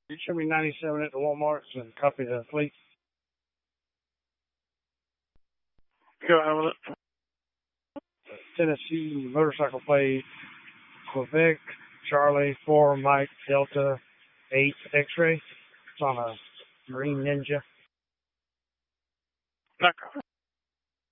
You show me 97 at the Walmarts and copy the fleet. Go ahead with it. Tennessee motorcycle plate, Quebec, Charlie, 4, Mike, Delta, 8, X-ray. It's on a Green Ninja. Okay.